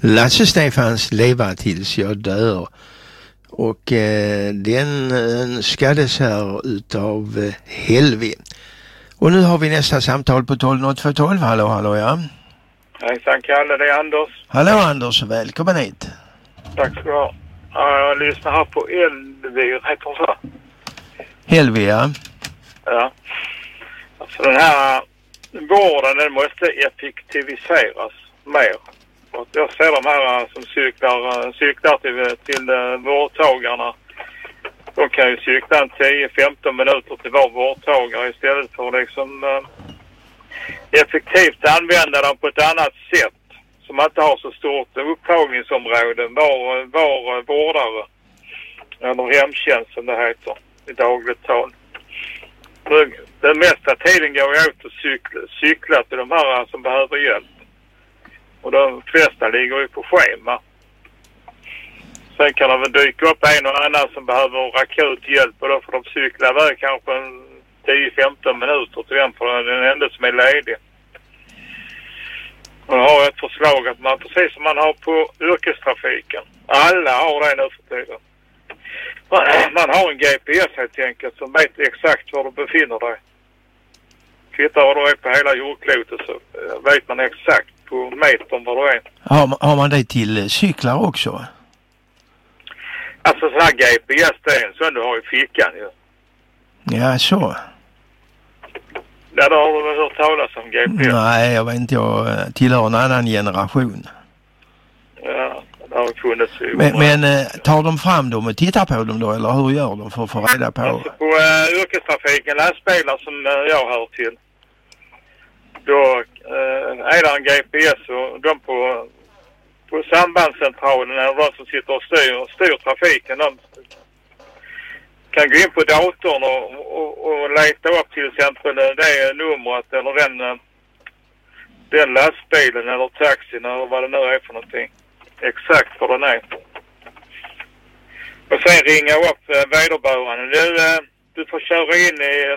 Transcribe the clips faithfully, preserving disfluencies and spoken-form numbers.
Lasse Stefans Leva tills jag dör. Och eh, den eh, skaddes här utav eh, Helvi. Och nu har vi nästa samtal på tolv noll två tolv. Hallå, hallå, ja. Hejsan Kalle, det är Anders. Hallå Anders, välkommen hit. Tack ska du ha. Jag lyssnar här på Elvir, heter hon så? Helvi, ja. Ja. Alltså den här vården, den måste effektiviseras mer. Och jag ser de här som cyklar, cyklar till, till vårdtagarna. De kan ju cykla en tio femton minuter till var vårdtagare istället för liksom eh, effektivt använda dem på ett annat sätt. Som inte har så stort upptagningsområde var, var vårdare. Eller hemtjänst som det heter i dagligt tal. Den mesta tiden går jag ut och cykla, cykla till de här som behöver hjälp. Och de flesta ligger ju på schema. Sen kan det väl dyka upp en och annan som behöver akut hjälp. Och då får de cykla iväg kanske tio femton minuter till den för den enda som är ledig. Och jag har ett förslag att man, precis som man har på yrkestrafiken. Alla har det nu för tiden. Man har en G P S helt enkelt som vet exakt var du befinner dig. Kvittar var du är på hela jordklotet så vet man exakt på metern var du är. Har, har man det till cyklar också? Alltså sån här G P S det är en sån du har i fickan ju. Ja, så. Ja, då har du väl hört talas om G P S? Nej, jag vet inte. Jag tillhör en annan generation. Ja, det har funnits ju. Men, men tar de fram dem och tittar på dem då? Eller hur gör de för att få reda på? Alltså på uh, yrkestrafiken, lastbilar som uh, jag hör till. Då uh, är det en G P S och de på, på sambandscentralen eller de som sitter och styr, styr trafiken. De kan gå in på datorn och, och, och leta upp till exempel det numret eller den, den lastbilen eller taxin eller vad det nu är för någonting. Exakt för den är. Och sen ringa upp vederbörande. Du, du får köra in i,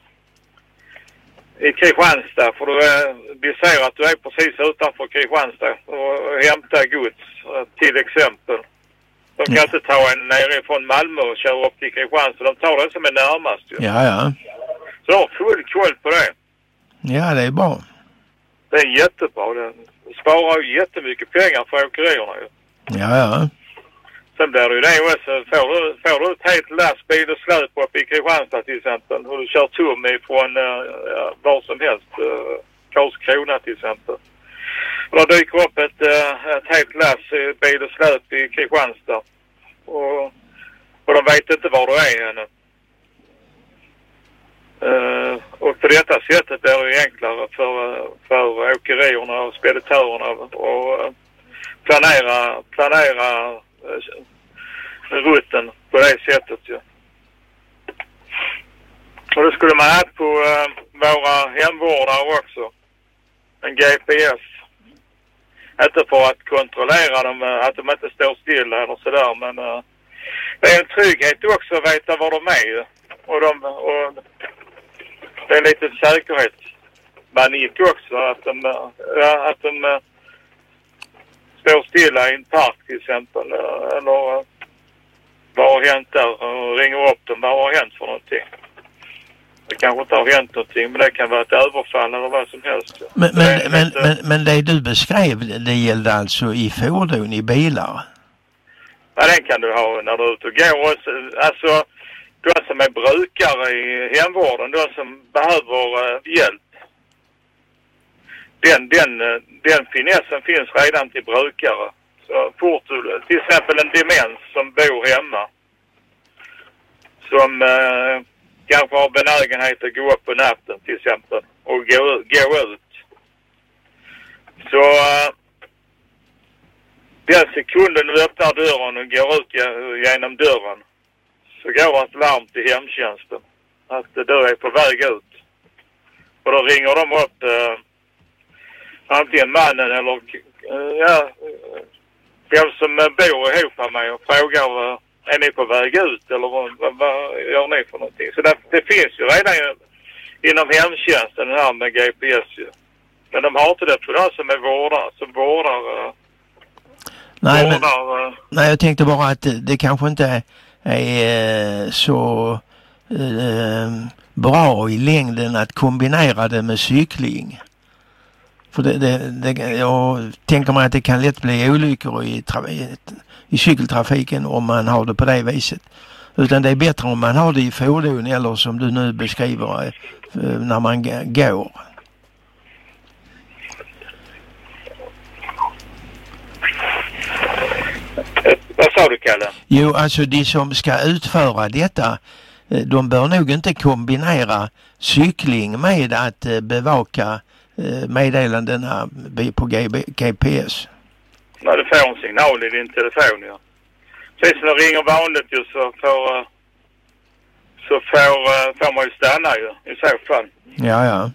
i Kristianstad för du, vi ser att du är precis utanför Kristianstad och hämta gods till exempel. De kan inte ta en nerifrån Malmö och köra upp till Kristianstad. De tar den som är närmast ju. Ja, ja. Så de har full koll på det. Ja, det är bra. Det är jättebra. Den sparar ju jättemycket pengar för åkerierna ju. Ja, ja. Sen blir det ju det också. Får du, får du ett helt lastbil och släp upp i Kristianstad till exempel. Och du kör tom ifrån uh, var som helst. Uh, Karlskrona till exempel. Och då dyker upp ett, ett helt lass bil och släp i Kristianstad. Och, och de vet inte var du är ännu. Uh, och på detta sättet är det enklare för, för åkerierna och speditörerna och planera, planera uh, rutten på det sättet. Ja. Och då skulle man ha på uh, våra hemvårdare också. En G P S. Inte för att kontrollera dem, att de inte står stilla eller sådär, men uh, det är en trygghet också att veta var de är. Och, de, och det är lite säkerhetsmanik också att de, uh, att de uh, står stilla i en park till exempel. Uh, eller uh, vad har hänt där och ringer upp dem, vad har hänt för någonting. Det kanske inte har hänt någonting, men det kan vara ett överfall eller vad som helst. Men, men, det men, men, men det du beskrev, det gällde alltså i fordon, i bilar? Ja, den kan du ha när du är ute och går. Alltså, de som är brukare i hemvården, de som behöver uh, hjälp. Den, den, den finessen finns redan till brukare. Så fort du, till exempel en demens som bor hemma. Som... Uh, kanske har benägenhet att gå upp på natten till exempel och gå, gå ut. Så uh, den sekunden du öppnar dörren och går ut genom dörren så går ett larm till hemtjänsten att du är på väg ut. Och då ringer de upp uh, antingen mannen eller uh, ja, den som bor ihop med mig och frågar uh, är ni på väg ut eller vad, vad, vad gör ni för någonting? Så det, det finns ju redan inom hemtjänsten här med G P S ju. Men de har inte det för de som är vårdare, som vårdar uh, Nej, men, Vårdar, uh... nej, jag tänkte bara att det, det kanske inte är, är så eh, bra i längden att kombinera det med cykling. För det, det, det, jag tänker mig att det kan lätt bli olyckor i, i, i cykeltrafiken om man har det på det viset. Utan det är bättre om man har det i fordon eller som du nu beskriver när man g- går. Vad sa du, Kalle? Jo, alltså de som ska utföra detta, de bör nog inte kombinera cykling med att bevaka meddelandena på G P S. När du får en signal i din telefon, ja. Precis när det ringer vanligt ju så får, så får, får man ju stanna ju i så fall. Ja, ja.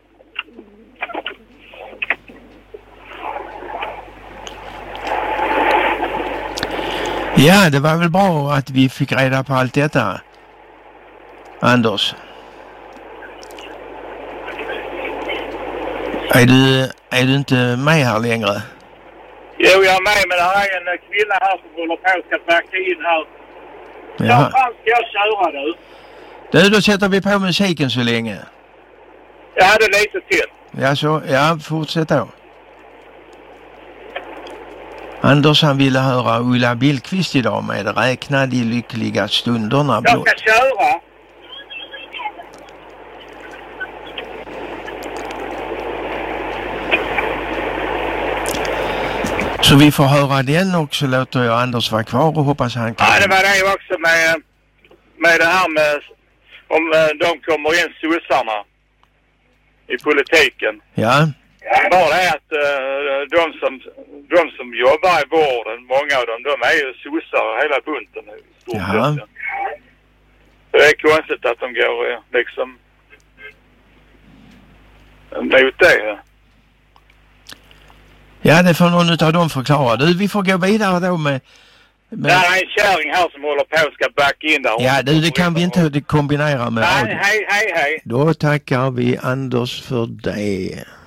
Ja, det var väl bra att vi fick reda på allt detta, Anders. Är du, är du inte med här längre? Jo, jag är med, men det här är en kvinna här som håller på och ska backa in här. Ja, fan ska jag köra du? Du, då sätter vi på musiken så länge. Jag hade lite till. Ja, så, ja, fortsätt då. Anders, han ville höra Ulla Billqvist idag med Räkna de lyckliga stunderna blott. Jag ska köra. Så vi får höra den och så låter jag Anders vara kvar och hoppas han kan... Ja, det var det också med, med det här med om de kommer in sossarna i politiken. Ja. Bara det att uh, de, som, de som jobbar i vården, många av dem, de är ju sossar hela bunten. Ja. Det är konstigt att de går liksom mot det. Ja, det får någon av dem förklara. Du, vi får gå vidare då med... med... Det är en kärring här som håller på och ska backa in där. Ja, du, det kan vi inte kombinera med Nej, radio. hej, hej, hej. Då tackar vi Anders för det.